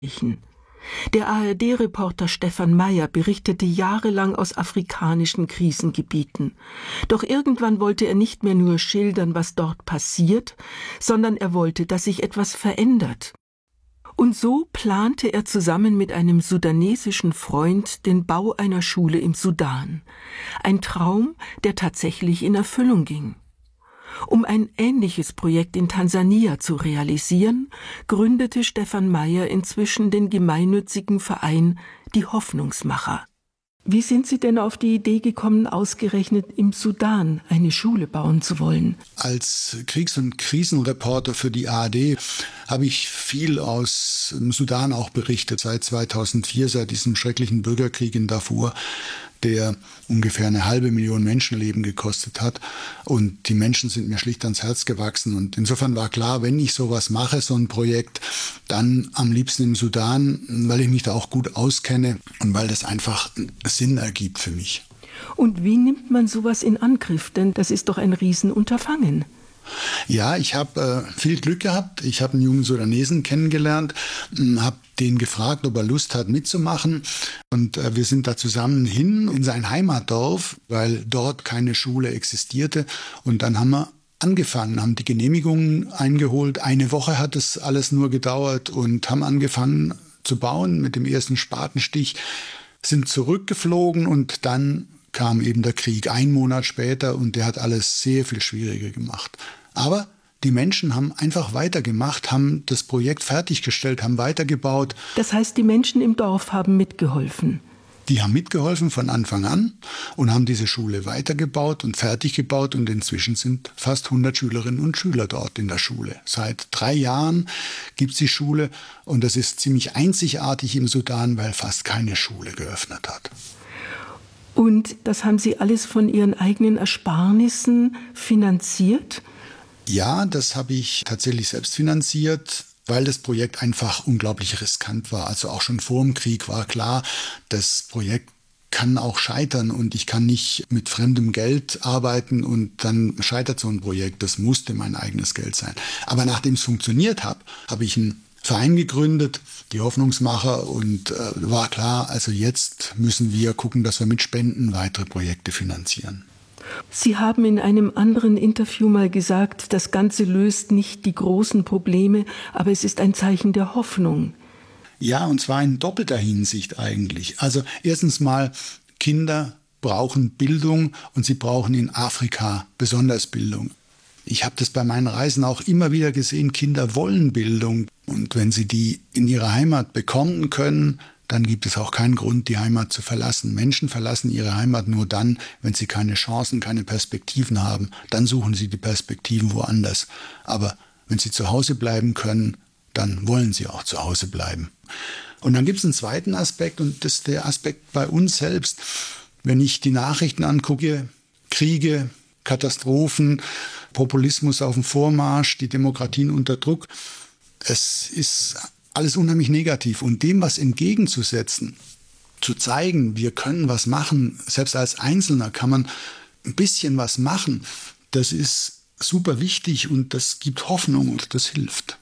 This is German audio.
Der ARD-Reporter Stefan Meyer berichtete jahrelang aus afrikanischen Krisengebieten. Doch irgendwann wollte er nicht mehr nur schildern, was dort passiert, sondern er wollte, dass sich etwas verändert. Und so plante er zusammen mit einem sudanesischen Freund den Bau einer Schule im Sudan. Ein Traum, der tatsächlich in Erfüllung ging. Um ein ähnliches Projekt in Tansania zu realisieren, gründete Stefan Meyer inzwischen den gemeinnützigen Verein Die Hoffnungsmacher. Wie sind Sie denn auf die Idee gekommen, ausgerechnet im Sudan eine Schule bauen zu wollen? Als Kriegs- und Krisenreporter für die ARD habe ich viel aus dem Sudan auch berichtet, seit 2004, seit diesem schrecklichen Bürgerkrieg in Darfur, der ungefähr 500.000 Menschenleben gekostet hat. Und die Menschen sind mir schlicht ans Herz gewachsen. Und insofern war klar, wenn ich sowas mache, so ein Projekt, dann am liebsten im Sudan, weil ich mich da auch gut auskenne und weil das einfach Sinn ergibt für mich. Und wie nimmt man sowas in Angriff? Denn das ist doch ein Riesenunterfangen. Ja, ich habe viel Glück gehabt. Ich habe einen jungen Sudanesen kennengelernt, habe den gefragt, ob er Lust hat mitzumachen. Und wir sind da zusammen hin in sein Heimatdorf, weil dort keine Schule existierte. Und dann haben wir angefangen, haben die Genehmigungen eingeholt. Eine Woche hat es alles nur gedauert und haben angefangen zu bauen mit dem ersten Spatenstich, sind zurückgeflogen und dann kam eben der Krieg 1 Monat später und der hat alles sehr viel schwieriger gemacht. Aber die Menschen haben einfach weitergemacht, haben das Projekt fertiggestellt, haben weitergebaut. Das heißt, die Menschen im Dorf haben mitgeholfen? Die haben mitgeholfen von Anfang an und haben diese Schule weitergebaut und fertig gebaut. Und inzwischen sind fast 100 Schülerinnen und Schüler dort in der Schule. Seit 3 Jahren gibt es die Schule und das ist ziemlich einzigartig im Sudan, weil fast keine Schule geöffnet hat. Und das haben Sie alles von Ihren eigenen Ersparnissen finanziert? Ja, das habe ich tatsächlich selbst finanziert, weil das Projekt einfach unglaublich riskant war. Also auch schon vor dem Krieg war klar, das Projekt kann auch scheitern und ich kann nicht mit fremdem Geld arbeiten und dann scheitert so ein Projekt. Das musste mein eigenes Geld sein. Aber nachdem es funktioniert hat, habe ich einen Verein gegründet, die Hoffnungsmacher, und war klar, also jetzt müssen wir gucken, dass wir mit Spenden weitere Projekte finanzieren. Sie haben in einem anderen Interview mal gesagt, das Ganze löst nicht die großen Probleme, aber es ist ein Zeichen der Hoffnung. Ja, und zwar in doppelter Hinsicht eigentlich. Also erstens mal, Kinder brauchen Bildung und sie brauchen in Afrika besonders Bildung. Ich habe das bei meinen Reisen auch immer wieder gesehen, Kinder wollen Bildung. Und wenn sie die in ihrer Heimat bekommen können, dann gibt es auch keinen Grund, die Heimat zu verlassen. Menschen verlassen ihre Heimat nur dann, wenn sie keine Chancen, keine Perspektiven haben. Dann suchen sie die Perspektiven woanders. Aber wenn sie zu Hause bleiben können, dann wollen sie auch zu Hause bleiben. Und dann gibt es einen zweiten Aspekt, und das ist der Aspekt bei uns selbst. Wenn ich die Nachrichten angucke, Kriege, Katastrophen, Populismus auf dem Vormarsch, die Demokratien unter Druck, es ist alles unheimlich negativ. Und dem was entgegenzusetzen, zu zeigen, wir können was machen, selbst als Einzelner kann man ein bisschen was machen, das ist super wichtig und das gibt Hoffnung und das hilft.